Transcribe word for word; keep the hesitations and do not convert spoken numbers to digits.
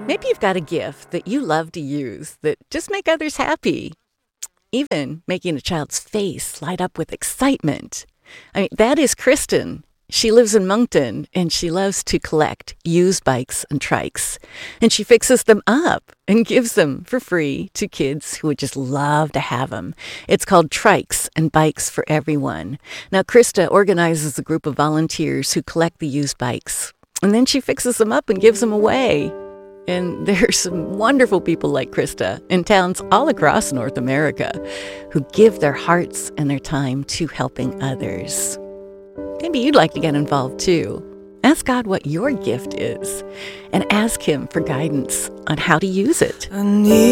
Maybe you've got a gift that you love to use that just make others happy, even making a child's face light up with excitement. I mean, that is Kristen. She lives in Moncton, and she loves to collect used bikes and trikes. And she fixes them up and gives them for free to kids who would just love to have them. It's called Trikes and Bikes for Everyone. Now, Krista organizes a group of volunteers who collect the used bikes, and then she fixes them up and gives them away. And there's some wonderful people like Krista in towns all across North America who give their hearts and their time to helping others. Maybe you'd like to get involved too. Ask God what your gift is and ask Him for guidance on how to use it.